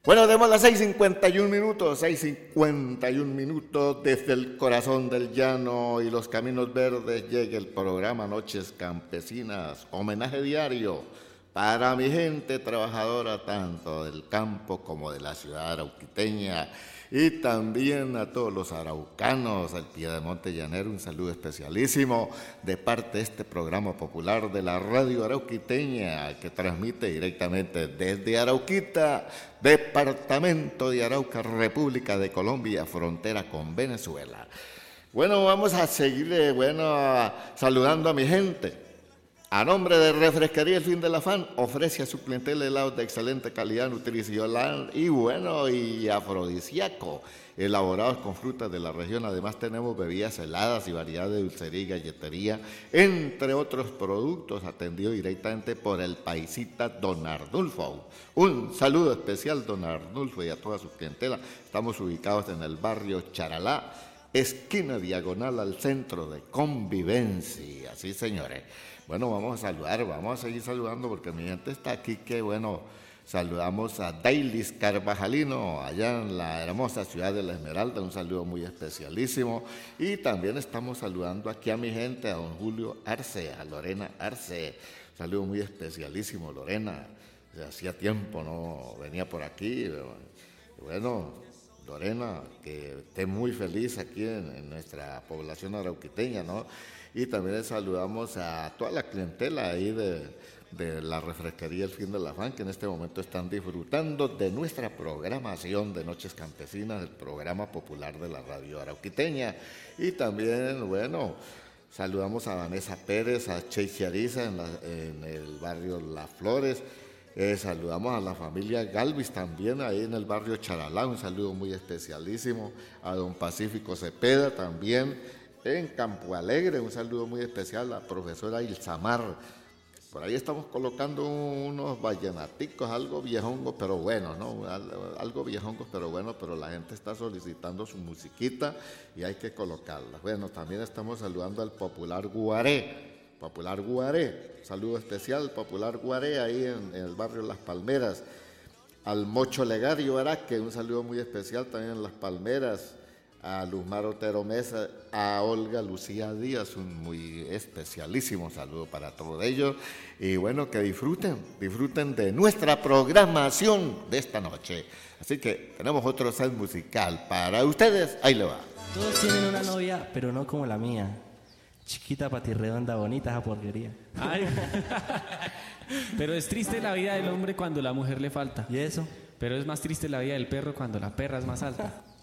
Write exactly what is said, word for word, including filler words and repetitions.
Bueno, demos las seis cincuenta y un minutos, seis cincuenta y un minutos desde el corazón del llano y los caminos verdes llega el programa Noches Campesinas, homenaje diario para mi gente trabajadora tanto del campo como de la ciudad arauquiteña y también a todos los araucanos, al piedemonte llanero, un saludo especialísimo de parte de este programa popular de la radio arauquiteña que transmite directamente desde Arauquita, departamento de Arauca, República de Colombia, frontera con Venezuela. Bueno, vamos a seguir, bueno, saludando a mi gente. A nombre de Refresquería El Fin del Afán, ofrece a su clientela helados de excelente calidad nutricional y bueno, y afrodisíaco, elaborados con frutas de la región. Además tenemos bebidas heladas y variedad de dulcería y galletería, entre otros productos, atendido directamente por el paisita Don Arnulfo. Un saludo especial, Don Arnulfo, y a toda su clientela. Estamos ubicados en el barrio Charalá, esquina diagonal al centro de Convivencia. Sí, señores. Bueno, vamos a saludar, vamos a seguir saludando porque mi gente está aquí, que bueno, saludamos a Dailis Carvajalino, allá en la hermosa ciudad de La Esmeralda, un saludo muy especialísimo. Y también estamos saludando aquí a mi gente, a don Julio Arce, a Lorena Arce, un saludo muy especialísimo, Lorena, hacía tiempo no venía por aquí, bueno, Lorena, que esté muy feliz aquí en, en nuestra población arauquiteña, ¿no? Y también les saludamos a toda la clientela ahí de, de la Refresquería El Fin del Afán, que en este momento están disfrutando de nuestra programación de Noches Campesinas, el programa popular de la radio arauquiteña. Y también, bueno, saludamos a Vanessa Pérez, a Cheichi Ariza en, la, en el barrio Las Flores. Eh, saludamos a la familia Galvis también ahí en el barrio Charalá, un saludo muy especialísimo. A don Pacífico Cepeda también en Campo Alegre, un saludo muy especial a la profesora Ilsamar. Por ahí estamos colocando unos vallenaticos, algo viejongos, pero bueno, ¿no? Algo viejongos, pero bueno, pero la gente está solicitando su musiquita y hay que colocarla. Bueno, también estamos saludando al Popular Guaré, Popular Guaré, saludo especial, Popular Guaré, ahí en, en el barrio Las Palmeras. Al Mocho Legario Araque, un saludo muy especial también en Las Palmeras. A Luzmar Otero Mesa, a Olga Lucía Díaz, un muy especialísimo saludo para todos ellos. Y bueno, que disfruten, disfruten de nuestra programación de esta noche. Así que tenemos otro set musical para ustedes, ahí le va. Todos tienen una novia, pero no como la mía. Chiquita, patirredonda, bonita esa porquería. Ay. Pero es triste la vida del hombre cuando la mujer le falta. ¿Y eso? Pero es más triste la vida del perro cuando la perra es más alta.